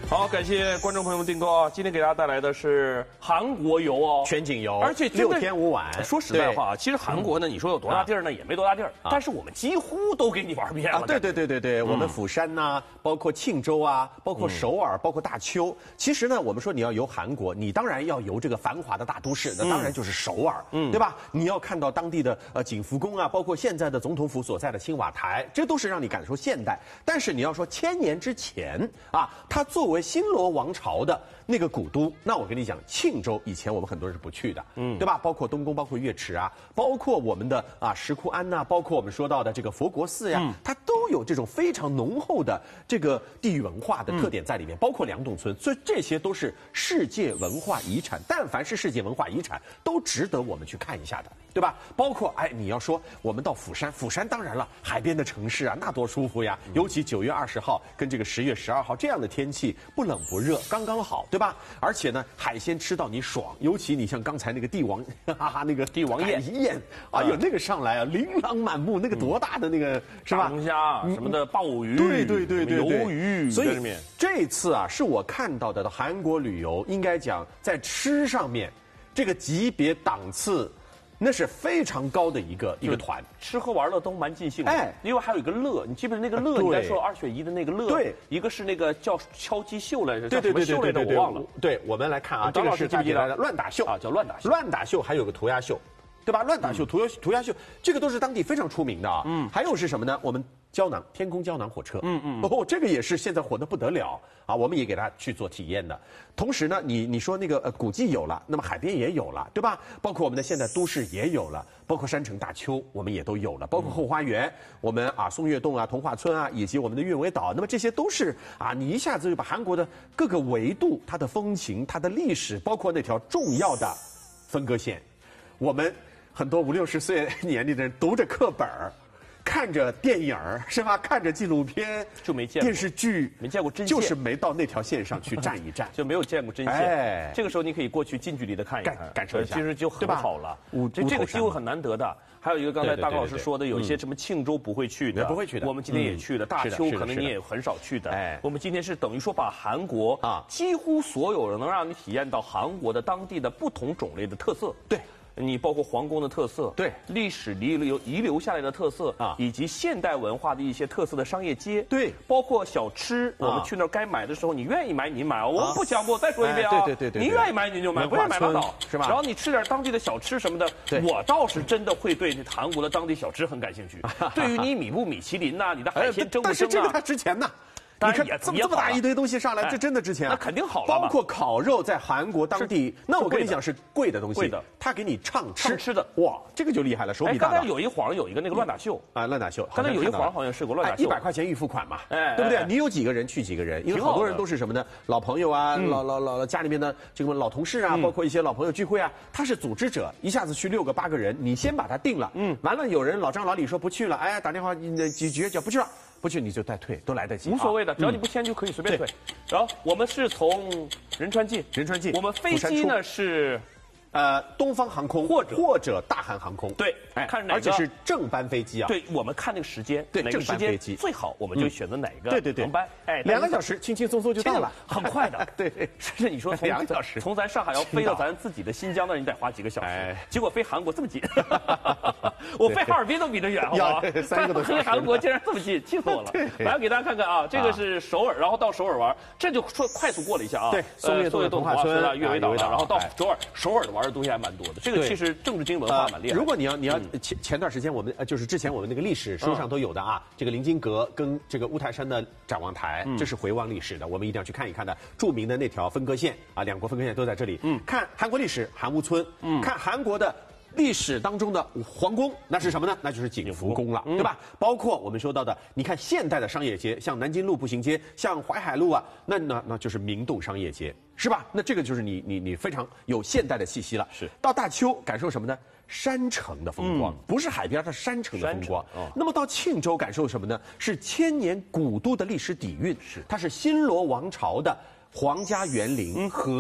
好，感谢观众朋友们订购啊！今天给大家带来的是韩国游哦， 全景游， 而且 6天5晚。 说实在话啊，其实韩国呢，你说有多大地儿呢，也没多大地儿，但是我们几乎都给你玩遍了。 对，我们釜山呐，包括庆州啊，包括首尔，包括大邱。其实呢，我们说你要游韩国，你当然要游这个繁华的大都市，那当然就是首尔，对吧？你要看到当地的景福宫啊，包括现在的总统府所在的青瓦台，这都是让你感受现代。但是你要说1000年之前啊，它作为新罗王朝的那个古都，那我跟你讲，庆州以前我们很多人是不去的，对吧？包括东宫，包括乐池啊，包括我们的石窟庵呐，包括我们说到的这个佛国寺呀，它都有这种非常浓厚的这个地域文化的特点在里面，包括梁洞村，所以这些都是世界文化遗产。但凡是世界文化遗产，都值得我们去看一下的，对吧？包括你要说我们到釜山，釜山当然了，海边的城市啊，那多舒服呀！尤其9月20号跟这个10月12号这样的天气，不冷不热，刚刚好，对吧？而且呢，海鲜吃到你爽，尤其你像刚才那个帝王，那个帝王宴，哎呦，那个上来啊，琳琅满目，那个多大的那个是吧？ 大龙虾什么的，鲍鱼， 对， 鱿鱼， 所以这次啊，是我看到的韩国旅游，应该讲在吃上面，这个级别档次。那是非常高的一个团， 吃喝玩乐都蛮尽兴的。另外还有一个乐，你记不记得那个乐？应该说2选1的那个乐。 对， 一个是那个叫敲击秀来着， 对， 秀来着我忘了。 对，我们来看啊，这个是记不记得乱打秀啊？叫乱打秀。 乱打秀还有个涂鸦秀，对吧？乱打秀、涂鸦秀，这个都是当地非常出名的啊。还有是什么呢？我们胶囊天空胶囊火车，这个也是现在火得不得了啊！我们也给他去做体验的。同时呢，你说那个古迹有了，那么海边也有了，对吧？包括我们的现代都市也有了，包括山城大邱我们也都有了，包括后花园，我们松岳洞啊、童话村啊，以及我们的岳尾岛，那么这些都是你一下子就把韩国的各个维度、它的风情、它的历史，包括那条重要的分割线，我们很多50、60岁年龄的人读着课本儿。看着电影是吧？看着纪录片就没见过电视剧， 没见过真线， 就是没到那条线上去站一站， 就没有见过真线。这个时候你可以过去近距离的看一看， 感受一下， 其实就很好了。这个机会很难得的。还有一个刚才大高老师说的，有一些什么庆州不会去的，我们今天也去了。大邱可能你也很少去的。我们今天是等于说把韩国几乎所有人能让你体验到韩国的当地的不同种类的特色。 对。 你包括皇宫的特色， 对历史遗留下来的特色以及现代文化的一些特色的商业街， 对， 包括小吃，我们去那儿该买的时候，你愿意买你买，我们不强迫。再说一遍啊， 对， 你愿意买你就买，不愿意买拉倒， 是吧？ 然后你吃点当地的小吃什么的，我倒是真的会对韩国的当地小吃很感兴趣。对于你米不米其林呐，你的海鲜蒸不蒸啊？ 但是这个它值钱呐。你看这么大一堆东西上来，这真的值钱。 那肯定好了。 包括烤肉，在韩国当地，那我跟你讲是贵的东西，他给你畅吃的， 哇，这个就厉害了，手笔大。 刚才有一晃有一个那个乱打秀乱打秀。 刚才有一晃好像是个乱打秀 ，100块钱预付款嘛，对不对？你有几个人去几个人，因为好多人都是什么呢？老朋友啊，老家里面的这个老同事啊，包括一些老朋友聚会啊，他是组织者，一下子去6个8个人，你先把它定了，完了有人老张老李说不去了，打电话几句叫不去了。不去你就再退，都来得及， 无所谓的，只要你不签就可以随便退。然后我们是从仁川进，我们飞机呢是东方航空或者大韩航空， 对，看哪个， 而且是正班飞机啊。 对，我们看那个时间， 对，正班飞机最好，我们就选择哪个航班。 2个小时轻轻松松就到了， 很快的。 对， 甚至你说2个小时，从咱上海要飞到咱自己的新疆那，你得花几个小时。结果飞韩国这么近，我飞哈尔滨都比这远，好不好？3个多小时，飞韩国竟然这么近，气死我了！来给大家看看啊，这个是首尔，然后到首尔玩，这就快速过了一下啊。 对，松岳洞、童话村啊、 岳尾岛，然后到首尔的玩的东西还蛮多的。这个其实政治经文化蛮厉害。 如果你要前段时间我们就是之前我们那个历史书上都有的啊，这个临津阁跟这个乌台山的展望台，这是回望历史的，我们一定要去看一看的。著名的那条分割线啊，2国分割线都在这里。看韩国历史韩屋村，看韩国的历史当中的皇宫，那是什么呢？那就是景福宫了，对吧？包括我们说到的，你看现代的商业街，像南京路步行街，像淮海路啊，那就是明洞商业街，是吧？那这个就是你非常有现代的气息了。 是到大邱感受什么呢？山城的风光，不是海边，它是山城的风光。那么到庆州感受什么呢？是1000年古都的历史底蕴，它是新罗王朝的皇家园林和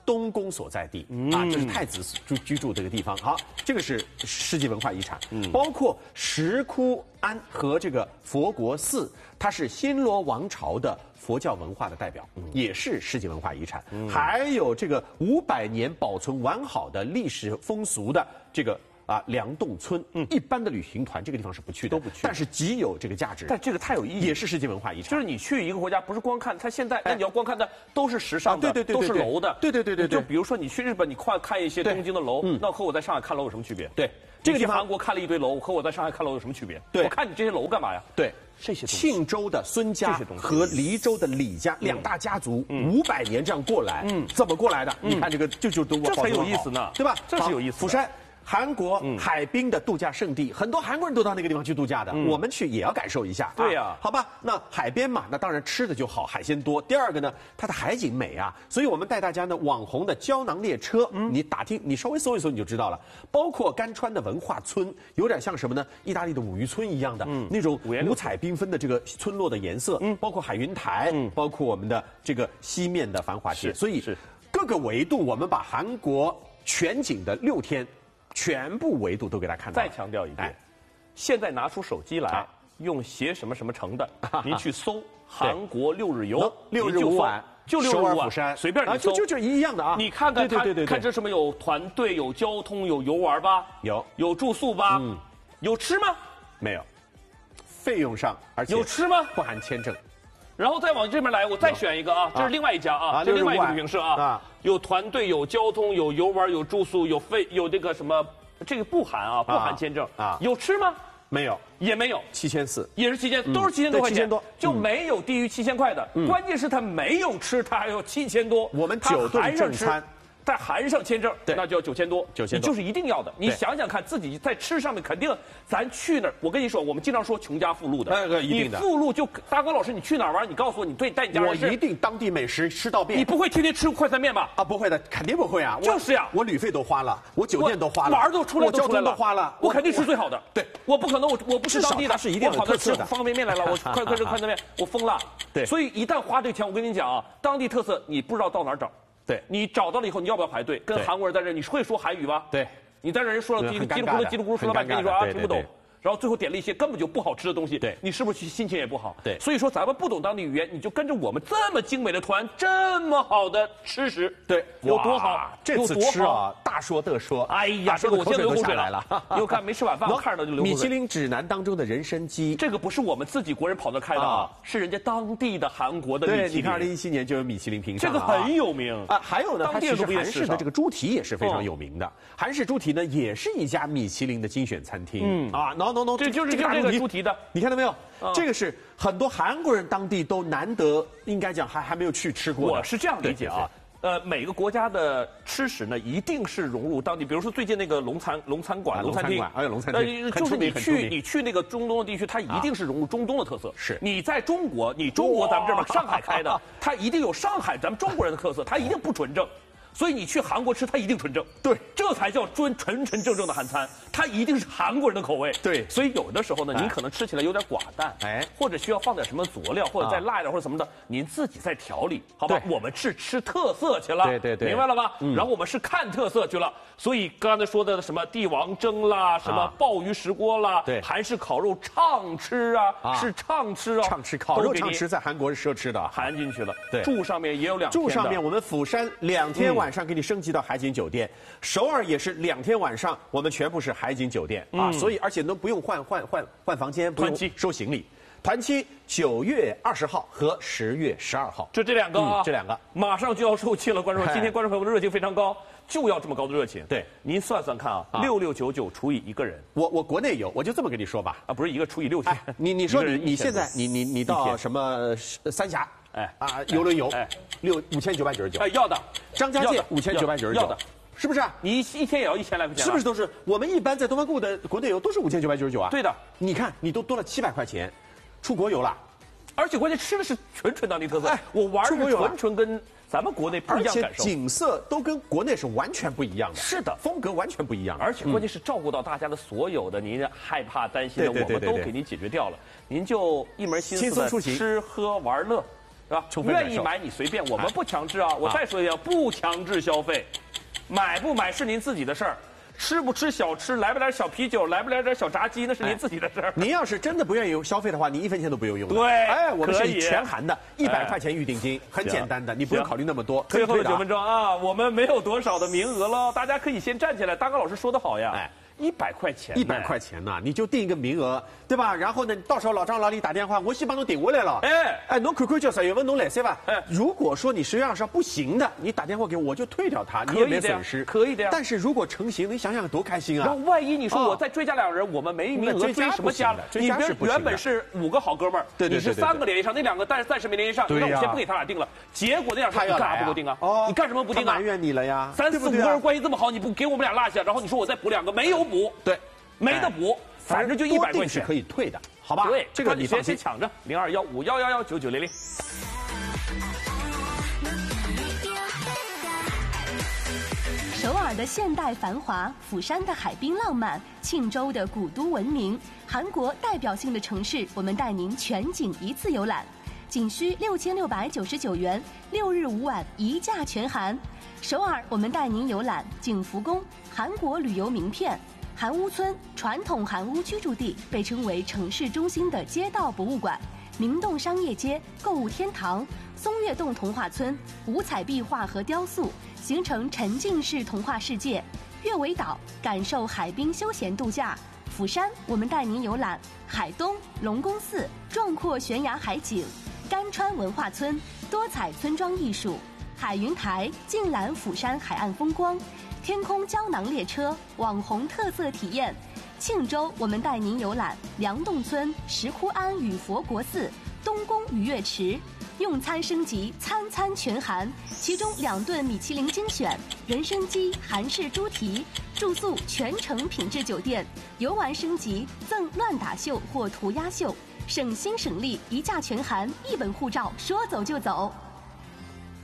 东宫所在地啊，这是太子居住这个地方。好，这个是世界文化遗产，包括石窟庵和这个佛国寺，它是新罗王朝的佛教文化的代表，也是世界文化遗产。还有这个500年保存完好的历史风俗的这个。梁洞村，一般的旅行团这个地方是不去的， 都不去， 但是极有这个价值。 但这个太有意义， 也是世界文化遗产。 就是你去一个国家，不是光看它现在，那你要光看的都是时尚的，都是楼的， 对。 就比如说你去日本，你看一些东京的楼，那和我在上海看楼有什么区别？ 对，这个地方韩国看了一堆楼，和我在上海看楼有什么区别？ 对， 我看你这些楼干嘛呀？ 对。 这些庆州的孙家和黎州的李家2大家族500年这样过来，怎么过来的？你看这个就都这才有意思呢， 对吧？ 这是有意思。 釜山。韩国海滨的度假胜地，很多韩国人都到那个地方去度假的。我们去也要感受一下。 对呀， 好吧，那海边嘛，那当然吃的就好，海鲜多。第二个呢，它的海景美啊，所以我们带大家呢网红的胶囊列车，你打听，你稍微搜一搜你就知道了。包括甘川的文化村，有点像什么呢？意大利的五渔村一样的那种五彩缤纷的这个村落的颜色，包括海云台，包括我们的这个西面的繁华街，所以各个维度我们把韩国全景的6天。全部维度都给他看到。 再强调一遍，现在拿出手机来，用写什么什么城的，您去搜韩国6日游 ，6日5晚， 就6日5晚，随便你搜， 就一样的啊。 你看看对，看这什么有团队、有交通、有游玩吧？有住宿吧？有吃吗？ 没有，费用上而且有吃吗？ 不含签证。 然后再往这边来，我再选一个啊，这是另外一家啊，这是另外一个旅行社啊，有团队、有交通、有游玩、有住宿、有这个什么，这个不含啊，不含签证啊。有吃吗？ 没有， 也没有 ，7400， 也是7000，都是7000多块钱，就没有低于7000块的。关键是它没有吃，它还有7000多。 我们9顿正餐。 再含上签证，那就要9000多，你就是一定要的。你想想看，自己在吃上面肯定，咱去那儿，我跟你说，我们经常说穷家富路的， 那个一定的。 你富路就大哥老师，你去哪儿玩？你告诉我，你带你家人。 我一定当地美食吃到遍。 你不会天天吃快餐面吧？ 啊，不会的，肯定不会啊。 就是呀， 我旅费都花了，我酒店都花了， 玩都出来， 交通都花了， 我肯定吃最好的。 对， 我不可能，我不是当地的， 是一定有特色的。 方便面来了，我快吃快餐面，我疯了。 对， 所以一旦花这个钱，我跟你讲啊，当地特色你不知道到哪儿找。 对， 你找到了以后，你要不要排队？跟韩国人在这，你会说韩语吧？ 对， 你在这人说了叽里咕噜说了半天，跟你说啊听不懂，然后最后点了一些根本就不好吃的东西， 对， 你是不是心情也不好？ 对， 所以说咱们不懂当地语言，你就跟着我们这么精美的团，这么好的吃食， 对， 有多好？ 这次吃啊，大说特说， 哎呀，这个我现在流口水来了。 又看没吃晚饭，我看着就流口水。 米其林指南当中的人参鸡， 这个不是我们自己国人跑得开的啊，是人家当地的韩国的米其林。 对，你看2017年就有米其林评上， 这个很有名啊。还有呢，它其实韩式的这个猪蹄也是非常有名的。韩式猪蹄呢，也是一家米其林的精选餐厅。no， 这就是这个猪蹄的， 你看到没有？这个是很多韩国人当地都难得，应该讲还没有去吃过的。 我是这样理解啊。每个国家的吃食呢，一定是融入当地。比如说最近那个龙餐馆、龙餐厅， 还有龙餐厅， 就是你去那个中东的地区，它一定是融入中东的特色。 是， 你在中国，中国咱们这边上海开的，它一定有上海咱们中国人的特色，它一定不纯正。所以你去韩国吃，它一定纯正。 对， 这才叫纯正的韩餐，它一定是韩国人的口味。 对， 所以有的时候呢，您可能吃起来有点寡淡，或者需要放点什么佐料，或者再辣一点或者什么的，您自己再调理，好吧？我们是吃特色去了， 对， 明白了吧？然后我们是看特色去了，所以刚才说的什么帝王蒸啦，什么鲍鱼石锅啦， 对， 韩式烤肉畅吃啊，是畅吃啊， 畅吃烤肉畅吃在韩国是奢侈的， 含进去了。 对， 住上面也有2天的， 住上面我们釜山2天晚上给你升级到海景酒店，首尔也是2天晚上，我们全部是海景酒店啊，所以而且都不用换房间，不用收行李。团期9月20号和10月12号， 就这2个啊， 这2个马上就要售罄了。观众，今天观众朋友的热情非常高，就要这么高的热情。 对， 您算算看啊，6699除以一个人， 我国内有，我就这么跟你说吧， 不是一个除以6天。 你说你现在你到什么三峡？邮轮游5999， 要的。 张家界5999， 要的， 是不是啊？ 你一天也要1000来块钱， 是不是都是？我们一般在东方顾的国内游都是5999啊。 对的， 你看你都多了700块钱，出国游了， 而且关键吃的是纯当地特色。我玩的是纯跟咱们国内不一样感受， 而且景色都跟国内是完全不一样的。 是的， 风格完全不一样， 而且关键是照顾到大家的所有的您害怕担心的，我们都给您解决掉了。您就一门心思的吃喝玩乐。 是吧？愿意买你随便，我们不强制啊。我再说一遍，不强制消费，买不买是您自己的事儿。吃不吃小吃，来不来小啤酒，来不来点小炸鸡，那是您自己的事儿。 您要是真的不愿意消费的话，你1分钱都不用用。 对， 哎，我们是全含的，100块钱预定金，很简单的，你不用考虑那么多。 最后的9分钟啊，我们没有多少的名额了，大家可以先站起来。大刚老师说的好呀，哎，100块钱 ，100块钱呢，你就定一个名额，对吧？然后呢，到时候老张老李打电话，我先帮侬订下来了。哎，侬看看叫10月份侬来噻吧。哎，如果说你10月20号不行的，你打电话给我就退掉它，你也没损失。 可以的呀。 但是如果成型，你想想多开心啊！ 那万一你说我再追加2人，我们没名额，追什么加了？你原本是5个好哥们儿，你是3个联系上，那2个暂时没联系上，那我先不给他俩定了。结果那2人你干啥不给我定啊？哦，你干什么不定啊？ 埋怨你了呀 ！3、4、5个人关系这么好，你不给我们俩落下，然后你说我再补2个，没有补。 对。 没得补，反正就100块钱是可以退的，好吧？ 对， 这个你先抢着0215119900。 首尔的现代繁华，釜山的海滨浪漫，庆州的古都文明，韩国代表性的城市，我们带您全景一次游览，仅需6699元，6日5晚1价全含。首尔，我们带您游览景福宫，韩国旅游名片。韩屋村，传统韩屋居住地，被称为城市中心的街道博物馆，明洞商业街、购物天堂、松月洞童话村，五彩壁画和雕塑，形成沉浸式童话世界。月尾岛，感受海滨休闲度假。釜山，我们带您游览海东、龙宫寺，壮阔悬崖海景；甘川文化村，多彩村庄艺术；海云台，尽览釜山海岸风光。天空胶囊列车，网红特色体验；庆州，我们带您游览梁洞村、石窟庵与佛国寺、东宫鱼跃池。用餐升级，餐餐全含，其中2顿米其林精选，人参鸡、韩式猪蹄；住宿全程品质酒店，游玩升级赠乱打秀或涂鸦秀，省心省力，1价全含，1本护照，说走就走。